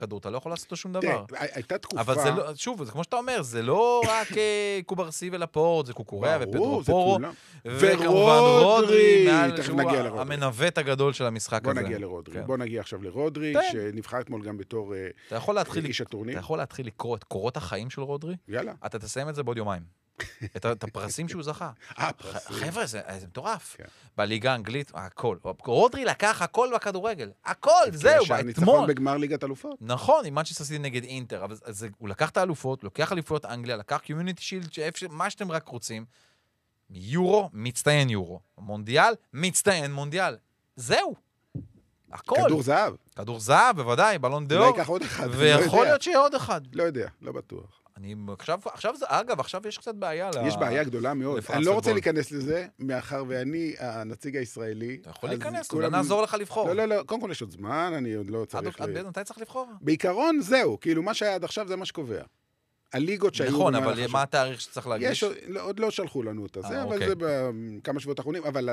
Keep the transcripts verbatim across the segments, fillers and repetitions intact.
כדור, אתה לא יכול לעשות לו שום דבר. תראה, הייתה תקופה... אבל זה לא, שוב, זה כמו שאתה אומר, זה לא רק קוברסי ולפורט, זה קוקוריה ופדרו פורו, וכמובן רודרי, שהוא המנווט הגדול של המשחק הזה. בוא נגיע לרודרי. בוא נגיע עכשיו לרודרי, שנבחר אתמול גם בתור איש הטורניר. אתה יכול להתחיל לקרוא את קורות החיים של רודרי? יאללה. אתה תסיים את זה בעוד יומיים. את הפרסים שהוא זכה. חבר'ה, זה מטורף. בליגה האנגלית, הכל. רודרי לקח הכל בכדורגל. הכל, זהו, שהניצחון בגמר ליגת אלופות. נכון, עם מנצ'סטר סיטי נגד אינטר. הוא לקח את האלופות, לוקח אליפויות אנגליה, לקח קומיוניטי שילד, מה שאתם רק רוצים. יורו, מצטיין יורו. מונדיאל, מצטיין מונדיאל. זהו. הכל. כדור זהב. כדור זהב, בוודאי, בלון דאור. אולי ייקח עוד אחד. ויכול להיות שיהיה עוד אחד. לא יודע, לא בטוח. אני עכשיו, עכשיו זה, אגב, עכשיו יש קצת בעיה. יש בעיה גדולה מאוד. אני לא רוצה להיכנס לזה, מאחר ואני הנציג הישראלי. אתה יכול להיכנס, אולי נעזור לך לבחור. לא, לא, לא, קודם כל יש עוד זמן, אני עוד לא צריך... עד באיזה, מתי צריך לבחור? בעיקרון זהו, כאילו מה שהיה עד עכשיו זה מה שקובע. הליגות שהיו... נכון, אבל מה התאריך שצריך להגיש? עוד לא שלחו לנו את זה, אבל זה בכמה שבועות האחרונים, אבל...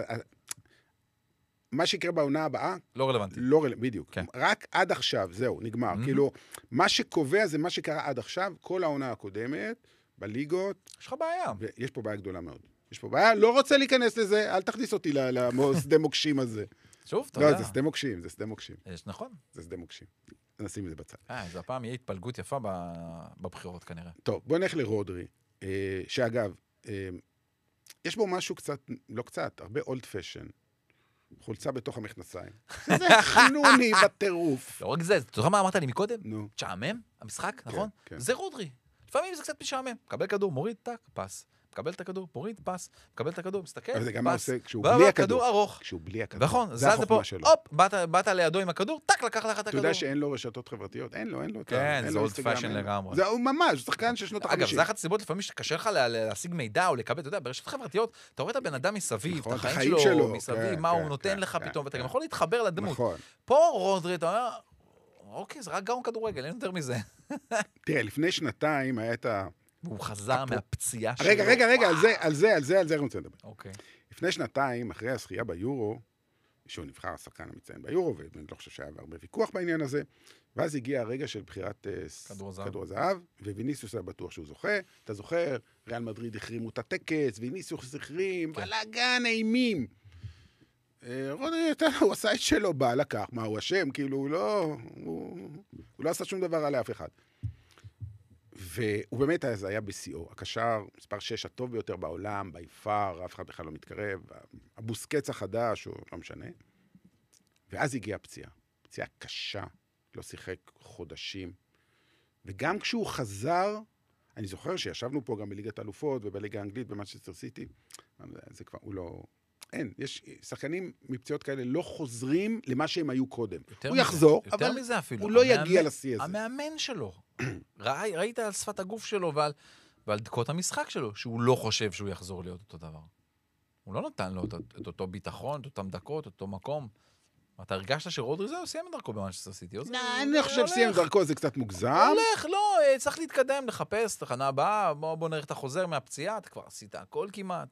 מה שיקרה בעונה הבאה... לא רלוונטי. לא רלוונטי, בדיוק. כן. רק עד עכשיו, זהו, נגמר. Mm-hmm. כאילו, מה שקובע זה מה שקרה עד עכשיו, כל העונה הקודמת, בליגות... יש לך בעיה. יש פה בעיה גדולה מאוד. יש פה בעיה, לא רוצה להיכנס לזה, אל תכניס אותי לשדה מוקשים הזה. שוב, אתה יודע. לא, זה שדה מוקשים, זה שדה מוקשים. יש, נכון. זה שדה מוקשים. נשים את זה בצד. אה, אז הפעם יהיה התפלגות יפה בבחירות כנראה. טוב, בוא נלך לרודרי, שאגב, יש בו משהו קצת, לא קצת, הרבה אולד פשן. חולצה בתוך המכנסיים. זה חנוני בטירוף. לא רק זה, אתה יודע מה אמרת לי מקודם? נו. תשעמם, המשחק, נכון? כן. זה רודרי. לפעמים זה קצת משעמם. מקבל כדור, מוריד, טק, פס. מקבל את הכדור, מוריד, פס. מקבל את הכדור, מסתכל, פס. אבל זה גם מה עושה כשהוא בלי הכדור. ארוך. כשהוא בלי הכדור. נכון, זה החוכמה שלו. הופ, באת לידו עם הכדור, טק, לקח לך את הכדור. אתה יודע שאין לו רשתות חברתיות? אין לו, אין לו. כן, זה אולד פאשן לגמרי. זה ממש, שחקן של שנות החמישים. אגב, זה אחת הסיבות לפעמים שקשה לך להשיג מידע או לקבל, אתה יודע, ברשתות חברתיות, אתה רואה את הבן אדם מסביב, את החיים שלו, מסביב, מה הוא נותן לך פתאום, ואתה גם יכול להתחבר לדמות. פה רודרי, אתה אומר, אוקיי, זה רק גאון כדורגל, אין יותר מזה. תראה, לפני שנתיים היה את ה... והוא חזר מהפציעה שלו. רגע, רגע, רגע, על זה, על זה, על זה, על זה אני רוצה לדבר. אוקיי. לפני שנתיים, אחרי הזכייה ביורו, שהוא נבחר השחקן המצטיין ביורו, ואני לא חושב שהיה הרבה ויכוח בעניין הזה, ואז הגיע הרגע של בחירת כדור הזהב, וויניסיוס היה בטוח שהוא זוכה. אתה זוכר, ריאל מדריד החרימו את הטקס, ויניסיוס החרים, בלגן אימים. רודרי, הוא עשה את שלו, בא, לקח, מה, הוא אשם? כאילו, הוא לא, הוא לא עשה שום דבר על אף אחד. והוא באמת אז היה בסיאו, הקשר, מספר שש הטוב ביותר בעולם, ביפר, אף אחד בכלל לא מתקרב, הבוסקץ החדש, הוא לא משנה. ואז הגיעה פציעה, פציעה קשה, לא שיחק חודשים. וגם כשהוא חזר, אני זוכר שישבנו פה גם בליגת אלופות ובליגה האנגלית במנצ'סטר סיטי, זה כבר, הוא לא... אין, יש שחקנים מפציעות כאלה לא חוזרים למה שהם היו קודם. הוא יחזור, אבל הוא לא יגיע לשיא הזה. המאמן שלו. ראית על שפת הגוף שלו ועל, ועל דקות המשחק שלו, שהוא לא חושב שהוא יחזור להיות אותו דבר. הוא לא נתן לו את, את אותו ביטחון, את אותם דקות, את אותו מקום. אתה הרגשת שרודרי זהו, סיים את דרכו במנצ'סטר סיטי? אני חושב סיים את דרכו, זה קצת מוגזם. הולך, לא, צריך להתקדם, לחפש, תחנה הבאה, בוא נראה איך אתה חוזר מהפציעה, אתה כבר עשית הכל כמעט.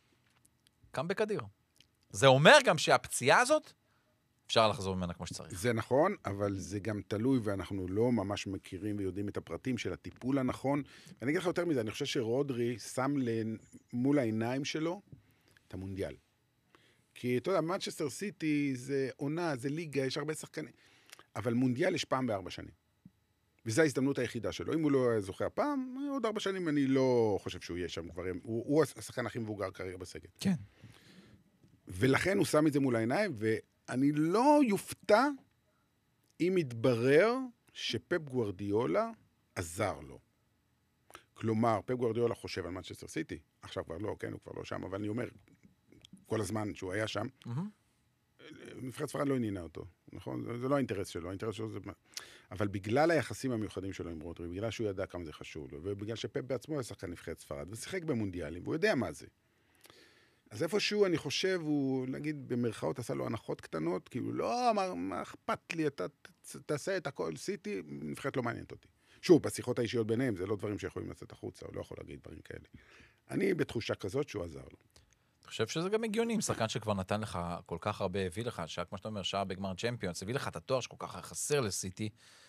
קם בקדיר. זה אומר גם שהפציעה הזאת, אפשר לחזור ממנה כמו שצריך. זה נכון, אבל זה גם תלוי, ואנחנו לא ממש מכירים ויודעים את הפרטים של הטיפול הנכון. ואני אגיד לך יותר מזה, אני חושב שרודרי שם מול העיניים שלו את המונדיאל. כי אתה יודע, מנצ'סטר סיטי זה עונה, זה ליגה, יש הרבה שחקנים. אבל מונדיאל יש פעם בארבע שנים. וזו ההזדמנות היחידה שלו. אם הוא לא זוכה הפעם, עוד ארבע שנים אני לא חושב שהוא יהיה שם כבר. הוא, הוא השחקן הכי מבוגר כרגע בסגל. כן. ולכן הוא שם את זה מול העיניים, ואני לא יופתע אם יתברר שפפ גוארדיולה עזר לו. כלומר, פפ גוארדיולה חושב על מנצ'סטר סיטי. עכשיו כבר לא, כן, הוא כבר לא שם, אבל אני אומר, כל הזמן שהוא היה שם, נבחרת ספרד לא עניינה אותו, נכון? זה לא האינטרס שלו, האינטרס שלו זה... אבל בגלל היחסים המיוחדים שלו עם רודרי, בגלל שהוא ידע כמה זה חשוב לו, ובגלל שפפ בעצמו היה שחקן נבחרת ספרד, ושיחק במונדיאלים, והוא יודע מה זה. אז איפשהו, אני חושב, הוא, נגיד, במרכאות עשה לו הנחות קטנות, כאילו, לא, מה, מה אכפת לי, אתה תעשה את הכל, סיטי, נבחרת לא מעניינת אותי. שוב, בשיחות האישיות ביניהם, זה לא דברים שיכולים לצאת החוצה, הוא לא יכול להגיד דברים כאלה. אני בתחושה כזאת שהוא עזר לו. אני חושב שזה גם הגיוני, עם שחקן שכבר נתן לך כל כך הרבה, הביא לך, שעה, כמו שאתה אומר, שעה בגמר צ'מפיונס, הביא לך את התואר שכל כך חסר לסיטי,